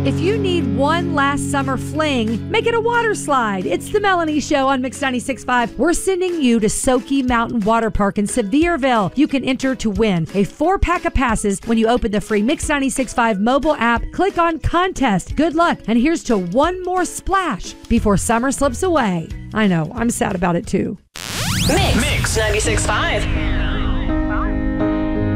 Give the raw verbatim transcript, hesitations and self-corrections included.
If you need one last summer fling, make it a water slide. It's the Melanie Show on Mix ninety-six point five. We're sending you to Soaky Mountain Water Park in Sevierville. You can enter to win a four-pack of passes when you open the free Mix ninety-six point five mobile app. Click on contest. Good luck. And here's to one more splash before summer slips away. I know, I'm sad about it too. Mix, Mix ninety-six point five.